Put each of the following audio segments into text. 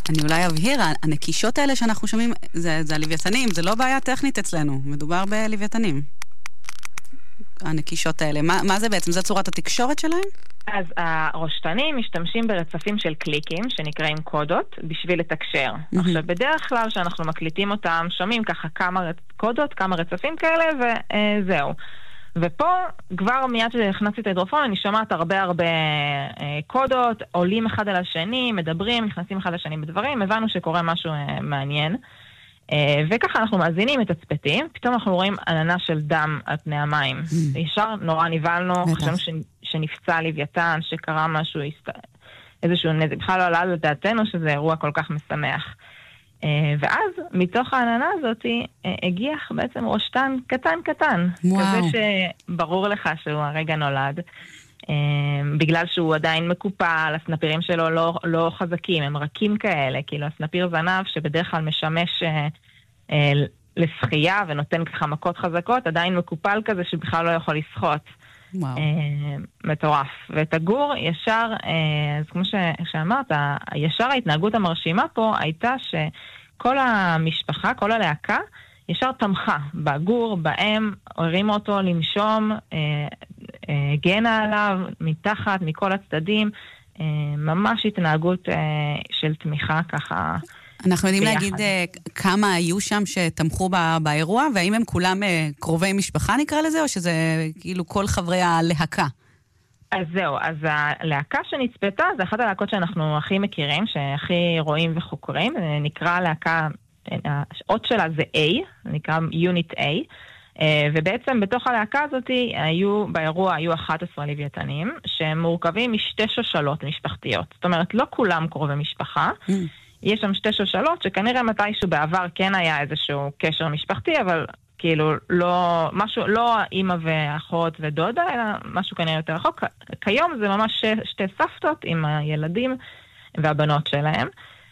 אני אולי אבהיר, הנקישות האלה שאנחנו שומעים, זה הלוויתנים, זה לא בעיה טכנית אצלנו, מדובר בלוויתנים. הנקישות האלה, מה זה בעצם? זה צורת התקשורת שלהם? אז הרושתנים משתמשים ברצפים של קליקים, שנקראים קודות, בשביל לתקשר. עכשיו, בדרך כלל שאנחנו מקליטים אותם, שומעים ככה כמה קודות, כמה רצפים כאלה, וזהו. ופה, כבר מיד שהכנסתי את ההידרופון, אני שומעת הרבה קודות, עולים אחד על השני, מדברים, נכנסים אחד לשני בדברים, הבנו שקורה משהו מעניין. וככה אנחנו מאזינים, מתצפתים, פתאום אנחנו רואים עננה של דם על פני המים. ישר נורא ניבלנו, חשבנו שנפצע לוויתן, שקרה משהו, איזשהו נזק. בכלל לא עלה לדעתנו שזה אירוע כל כך משמח. ואז מתוך העננה הזאת הגיח בעצם ראשתן קטן. כזה שברור לך שהוא הרגע נולד. בגלל שהוא עדיין מקופל, הסנפירים שלו לא חזקים, הם רכים כאלה, כאילו הסנפיר זנב שבדרך כלל משמש לשחייה ונותן ככה מכות חזקות, עדיין מקופל כזה שבכלל לא יכול לשחות. מטורף. ואת הגור ישר, אז כמו שאמרת, ישר ההתנהגות המרשימה פה הייתה שכל המשפחה, כל הלהקה, ישר תמכה בגור, בהם, הרימה אותו לנשום, גנה עליו, מתחת, מכל הצדדים, ממש התנהגות של תמיכה ככה. אנחנו יודעים להגיד כמה היו שם שתמכו באירוע, והאם הם כולם קרובי משפחה נקרא לזה, או שזה כאילו כל חברי הלהקה? אז זהו, אז הלהקה שנצפתה, זה אחת הלהקות שאנחנו הכי מכירים, שהכי רואים וחוקרים, נקרא להקה, האות שלה זה A, נקרא Unit A, ובעצם בתוך הלהקה הזאת באירוע היו 11 לוויתנים, שהם מורכבים משתי שושלות משפחתיות. זאת אומרת, לא כולם קרובי משפחה, יש שם שתי שושלות שכנראה מתישהו בעבר כן היה איזשהו קשר משפחתי, אבל כאילו לא, משהו, לא אמא ואחות ודודה, אלא משהו כנראה יותר רחוק. כיום זה ממש שתי סבתות עם הילדים והבנות שלהם.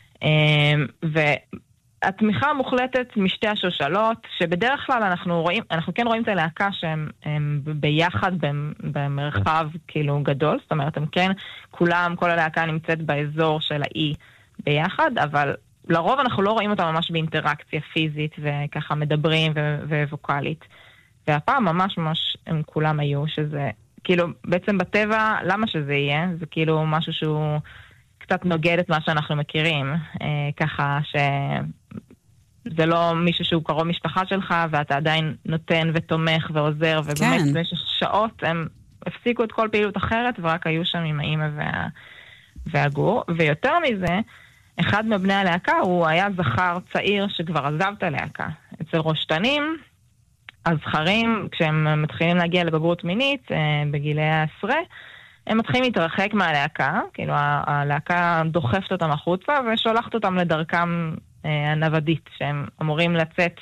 והתמיכה המוחלטת משתי השושלות, שבדרך כלל אנחנו כן רואים את הלהקה שהם ביחד במרחב כאילו גדול, זאת אומרת, הם כן, כל הלהקה נמצאת באזור של האי ביחד, אבל לרוב אנחנו לא רואים אותם ממש באינטראקציה פיזית, וככה מדברים וווקלית. והפעם ממש הם כולם היו, שזה כאילו בעצם בטבע, למה שזה יהיה? זה כאילו משהו שהוא קצת נוגד את מה שאנחנו מכירים, ככה שזה לא מישהו שהוא קרוב משפחה שלך, ואתה עדיין נותן ותומך ועוזר, ובאמת במשך שעות הם הפסיקו את כל פעילות אחרת, ורק היו שם עם האמא והגור. ויותר מזה, אחד מבני הלהקה הוא היה זכר צעיר שכבר עזב את הלהקה. אצל רושתנים, הזכרים, כשהם מתחילים להגיע לבגרות מינית, בגילי העשרה, הם מתחילים להתרחק מהלהקה, כאילו הלהקה דוחפת אותם החוצה ושולחת אותם לדרכם הנוודית, שהם אמורים לצאת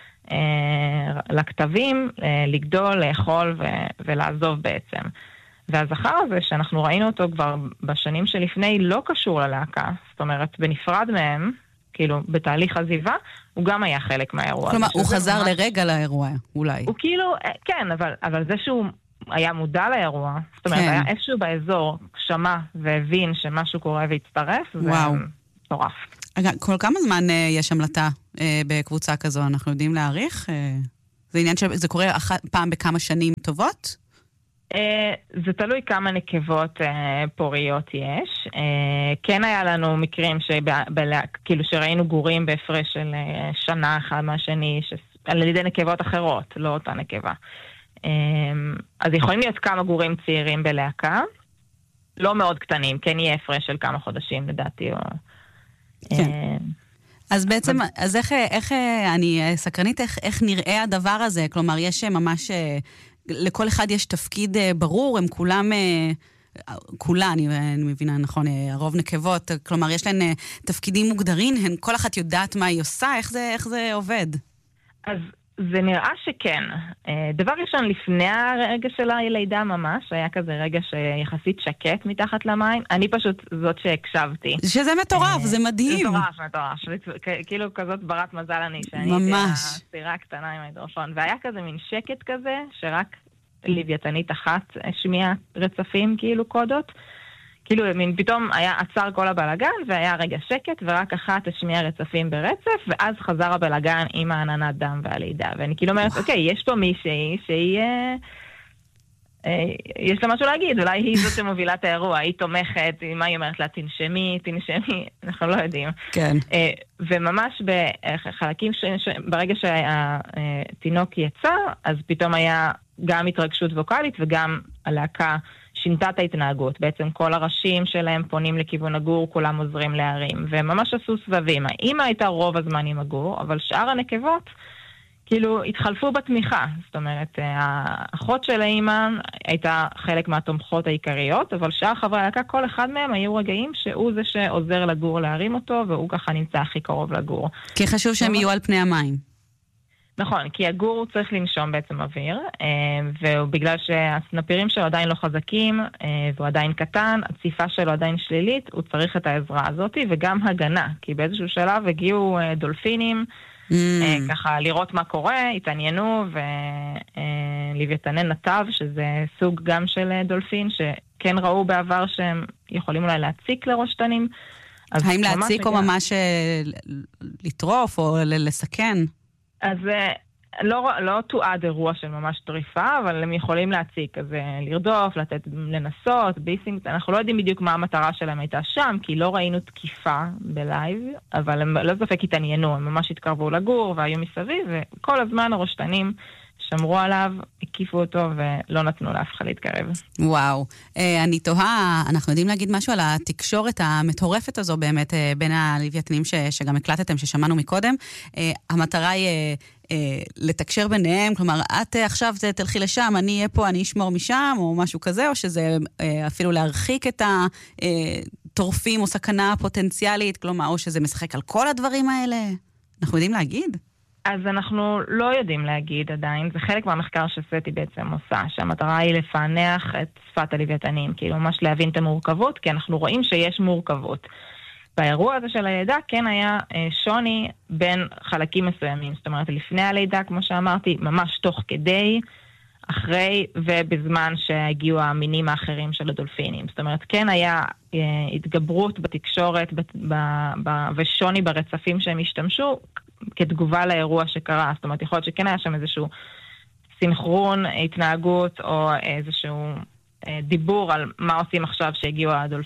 לכתבים, לגדול, לאכול ולעזוב בעצם. והזכר הזה שאנחנו ראינו אותו כבר בשנים שלפני לא קשור ללהקה, זאת אומרת בנפרד מהם, כאילו בתהליך עזיבה, הוא גם היה חלק מהאירוע. כלומר, הוא חזר לרגע לאירוע, אולי. הוא כאילו, כן, אבל זה שהוא היה מודע לאירוע, זאת אומרת, היה איזשהו באזור, שמע והבין שמשהו קורה והצטרף, זה מטורף. כל כמה זמן יש המלטה בקבוצה כזו? אנחנו יודעים להעריך? זה עניין שזה קורה פעם בכמה שנים טובות? זה תלוי כמה נקבות פוריות יש. כן היה לנו מקרים כאילו שראינו גורים בהפרש של שנה אחד מהשני, על ידי נקבות אחרות, לא אותה נקבה. אז יכולים להיות כמה גורים צעירים בלהקה, לא מאוד קטנים, כן יהיה הפרש של כמה חודשים לדעתי. כן. אז בעצם, אז איך אני סקרנית, איך נראה הדבר הזה? כלומר, יש ממש, לכל אחד יש תפקיד ברור, הם כולן, אני מבינה נכון, הרוב נקבות, כלומר, יש להן תפקידים מוגדרים, כל אחת יודעת מה היא עושה, איך זה עובד? אז זה נראה שכן. דבר ראשון, לפני הרגע של הלידה ממש, היה כזה רגע שיחסית שקט מתחת למים. אני פשוט זאת שהקשבתי. שזה מטורף, זה מדהים. מטורף. כאילו כזאת ברת מזל אני, שאני הייתי הסירה הקטנה עם ההידרופון. והיה כזה מין שקט כזה, שרק לוויתנית אחת השמיעה רצפים, כאילו קודות. כאילו, פתאום היה עצר כל הבלגן, והיה רגע שקט, ורק אחת השמיעה רצפים ברצף, ואז חזר הבלגן עם העננת דם והלידה. ואני כאילו אומרת, אוקיי, יש פה מישהי שהיא... יש לה משהו להגיד, אולי היא זאת שמובילה את האירוע, היא תומכת, מה היא אומרת לה, תנשמי, אנחנו לא יודעים. כן. וממש בחלקים, ברגע שהתינוק יצא, אז פתאום היה גם התרגשות ווקלית, וגם הלהקה שינתה את ההתנהגות. בעצם כל הראשים שלהם פונים לכיוון הגור, כולם עוזרים להרים, וממש עשו סבבים. האמא הייתה רוב הזמן עם הגור, אבל שאר הנקבות, כאילו, התחלפו בתמיכה. זאת אומרת, האחות של האמא הייתה חלק מהתומכות העיקריות, אבל שאר חברי הלהקה, כל אחד מהם היו רגעים שהוא זה שעוזר לגור להרים אותו, והוא ככה נמצא הכי קרוב לגור. כי חשוב שהם יהיו על פני המים. נכון, כי הגור צריך לנשום בעצם אוויר, ובגלל שהסנפירים שלו עדיין לא חזקים, והוא עדיין קטן, הציפה שלו עדיין שלילית, הוא צריך את העזרה הזאת, וגם הגנה, כי באיזשהו שלב הגיעו דולפינים, ככה לראות מה קורה, התעניינו, ולוויתני נתב, שזה סוג גם של דולפין, שכן ראו בעבר שהם יכולים אולי להציק לראש תנים. האם להציק או ממש לטרוף או לסכן? אז לא תועד אירוע של ממש טריפה, אבל הם יכולים להציק, אז לרדוף, לנסות, ביסינג, אנחנו לא יודעים בדיוק מה המטרה שלהם הייתה שם, כי לא ראינו תקיפה בלייב, אבל הם לא ספק התעניינו, הם ממש התקרבו לגור והיו מסביב, וכל הזמן הראשתנים שמרו עליו, הקיפו אותו ולא נתנו לאף אחד להתקרב. וואו, אני תוהה, אנחנו יודעים להגיד משהו על התקשורת המטורפת הזו באמת בין הלוויתנים שגם הקלטתם, ששמענו מקודם. המטרה היא לתקשר ביניהם, כלומר, את עכשיו תלכי לשם, אני אהיה פה, אני אשמור משם, או משהו כזה, או שזה אפילו להרחיק את הטורפים או סכנה פוטנציאלית, כלומר, או שזה משחק על כל הדברים האלה. אנחנו יודעים להגיד? אז אנחנו לא יודעים להגיד עדיין, זה חלק מהמחקר שסטי בעצם עושה, שהמטרה היא לפענח את שפת הלוויתנים, כאילו ממש להבין את המורכבות, כי אנחנו רואים שיש מורכבות. באירוע הזה של הלידה כן היה שוני בין חלקים מסוימים, זאת אומרת לפני הלידה, כמו שאמרתי, ממש תוך כדי, אחרי ובזמן שהגיעו המינים האחרים של הדולפינים. זאת אומרת, כן היה התגברות בתקשורת ושוני ברצפים שהם השתמשו, כתגובה לאירוע שקרה. זאת אומרת, יכול להיות שכן היה שם איזשהו סינכרון, התנהגות, או איזשהו דיבור על מה עושים עכשיו שהגיעו הדולפינים.